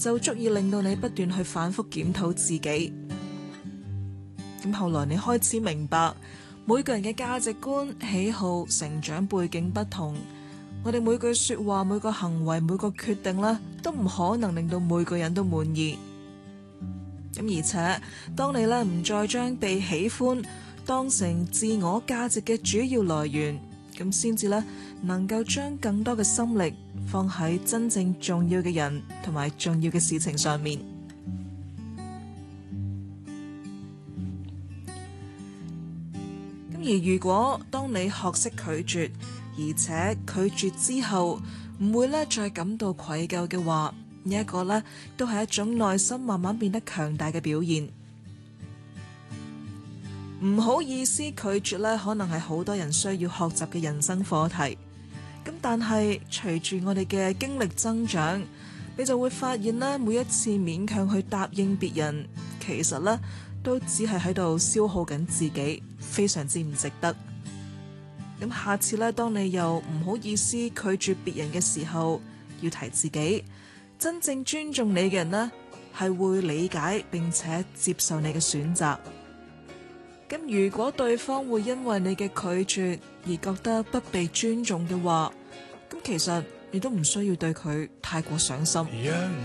就足以令到你不斷去反覆檢討自己。咁後來你開始明白，每個人嘅價值觀、喜好、成長背景不同，我哋每句說話、每個行為、每個決定咧，都唔可能令到每個人都滿意。咁而且，當你咧唔再將被喜歡當成自我價值嘅主要來源，咁先至咧能夠將更多嘅心力放喺真正重要嘅人同埋重要嘅事情上面。咁而如果當你學識拒絕，而且拒絕之後唔會咧再感到愧疚嘅話，呢一個咧都係一種內心慢慢變得強大嘅表現。唔好意思拒絕咧，可能係好多人需要學習嘅人生課題。咁但係隨住我哋嘅經歷增長，你就會發現咧，每一次勉強去答應別人，其實咧都只係喺度消耗緊自己，非常之唔值得。咁下次咧，當你又唔好意思拒絕別人嘅時候，要提自己，真正尊重你嘅人呢，係會理解並且接受你嘅選擇。咁如果對方會因為你嘅拒絕而覺得不被尊重嘅話，咁其實你都唔需要對佢太過上心。